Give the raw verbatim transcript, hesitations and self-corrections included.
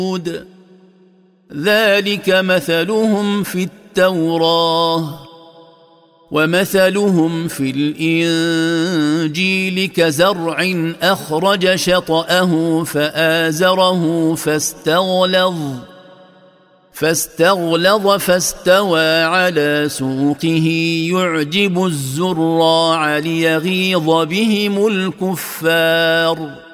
ذلك مثلهم في التوراة ومثلهم في الإنجيل كزرع أخرج شطأه فآزره فاستغلظ فاستغلظ فاستوى على سوقه يعجب الزراع ليغيظ بهم الكفار